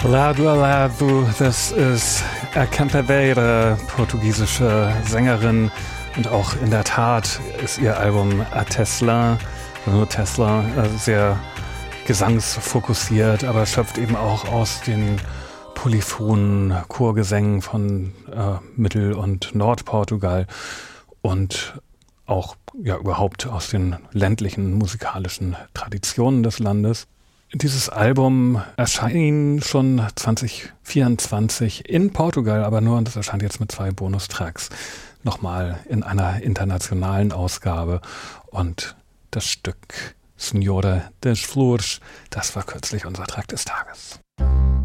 Lado a Lado, das ist a Campeveira, portugiesische Sängerin, und auch in der Tat ist ihr Album A Tesla, nur Tesla, sehr gesangsfokussiert, aber schöpft eben auch aus den polyphonen Chorgesängen von Mittel- und Nordportugal und auch überhaupt aus den ländlichen musikalischen Traditionen des Landes. Dieses Album erschien schon 2024 in Portugal, aber nur, und das erscheint jetzt mit 2 Bonustracks, nochmal in einer internationalen Ausgabe. Und das Stück Senhora das Flores, das war kürzlich unser Track des Tages.